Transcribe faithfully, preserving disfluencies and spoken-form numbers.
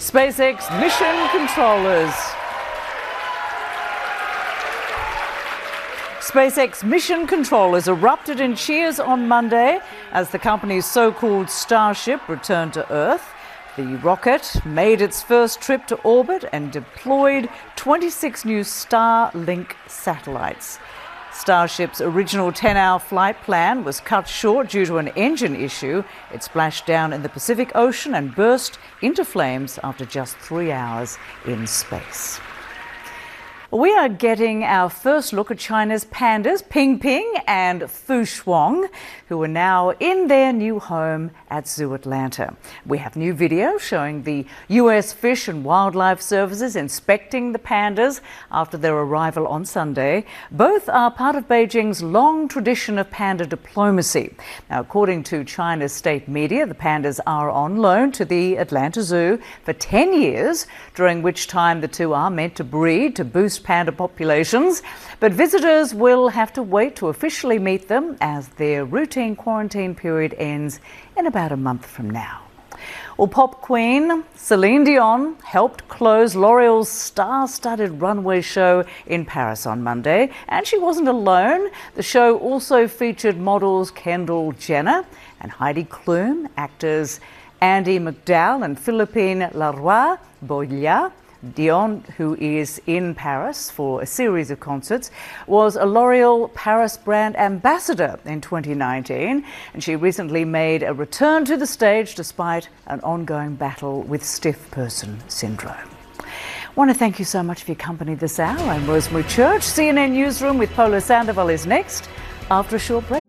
SpaceX mission controllers. SpaceX mission controllers erupted in cheers on Monday as the company's so-called Starship returned to Earth. The rocket made its first trip to orbit and deployed twenty-six new Starlink satellites. Starship's original ten-hour flight plan was cut short due to an engine issue. It splashed down in the Pacific Ocean and burst into flames after just three hours in space. We are getting our first look at China's pandas, Pingping and Fu Shuang, who are now in their new home at Zoo Atlanta. We have new video showing the U S Fish and Wildlife Services inspecting the pandas after their arrival on Sunday. Both are part of Beijing's long tradition of panda diplomacy. Now, according to China's state media, the pandas are on loan to the Atlanta Zoo for ten years, during which time the two are meant to breed to boost panda populations, but visitors will have to wait to officially meet them as their routine quarantine period ends in about a month from now. Well, pop queen Celine Dion helped close L'Oreal's star-studded runway show in Paris on Monday, and she wasn't alone. The show also featured models Kendall Jenner and Heidi Klum, actors Andie MacDowell and Philippine Leroy Boilia. Dion, who is in Paris for a series of concerts, was a L'Oreal Paris brand ambassador in twenty nineteen, and she recently made a return to the stage despite an ongoing battle with stiff person syndrome. I want to thank you so much for your company this hour. I'm Rosemary Church. C N N Newsroom with Polo Sandoval is next after a short break.